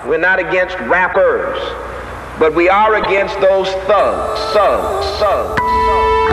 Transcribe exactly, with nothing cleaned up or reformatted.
We're not against rappers, but we are against those thugs, thugs, thugs, thugs.